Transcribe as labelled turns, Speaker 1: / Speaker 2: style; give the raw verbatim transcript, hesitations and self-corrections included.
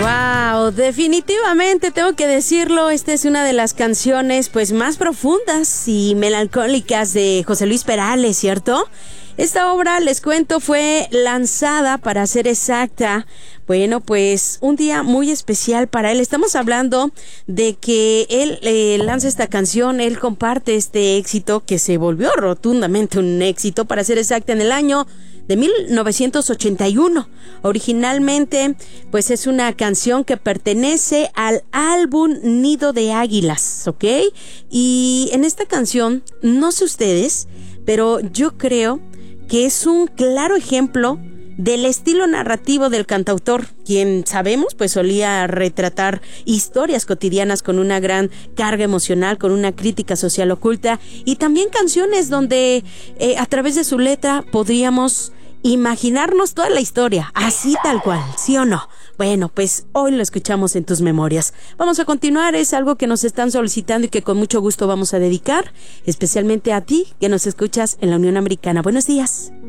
Speaker 1: Wow, definitivamente tengo que decirlo, esta es una de las canciones pues más profundas y melancólicas de José Luis Perales, ¿cierto? Esta obra, les cuento, fue lanzada, para ser exacta, bueno, pues un día muy especial para él. Estamos hablando de que él eh, lanza esta canción, él comparte este éxito que se volvió rotundamente un éxito, para ser exacta, en el año de mil novecientos ochenta y uno. Originalmente, pues es una canción que pertenece al álbum Nido de Águilas, ¿ok? Y en esta canción, no sé ustedes, pero yo creo que es un claro ejemplo del estilo narrativo del cantautor, quien sabemos pues solía retratar historias cotidianas con una gran carga emocional, con una crítica social oculta, y también canciones donde eh, a través de su letra podríamos imaginarnos toda la historia, así tal cual, ¿sí o no? Bueno, pues hoy lo escuchamos en tus memorias. Vamos a continuar, es algo que nos están solicitando y que con mucho gusto vamos a dedicar, especialmente a ti que nos escuchas en la Unión Americana. Buenos días.